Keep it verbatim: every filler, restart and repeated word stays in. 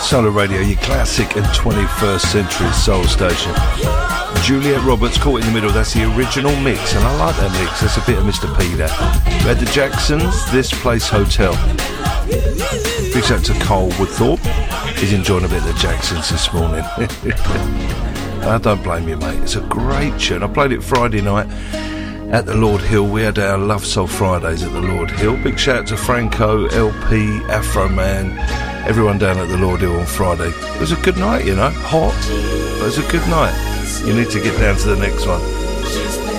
Solar Radio, your classic and twenty-first century soul station. Juliet Roberts, Caught in the Middle, that's the original mix, and I like that mix, that's a bit of Mister P there. We had the Jacksons, This Place Hotel. Big shout to Cole Woodthorpe, he's enjoying a bit of the Jacksons this morning. I don't blame you, mate, it's a great tune. I played it Friday night at the Lord Hill. We had our Love Soul Fridays at the Lord Hill. Big shout out to Franco, L P, Afro Man, everyone down at the Lord Hill on Friday. It was a good night, you know, hot, but it was a good night. You need to get down to the next one.